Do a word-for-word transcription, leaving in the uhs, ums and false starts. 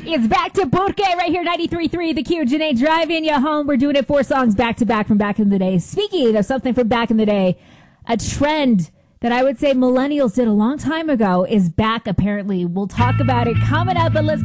It's back to Porque right here, ninety-three point three The Q. Janae driving you home. We're doing it four songs back to back from back in the day. Speaking of something from back in the day, a trend that I would say millennials did a long time ago is back, apparently. We'll talk about it coming up, but let's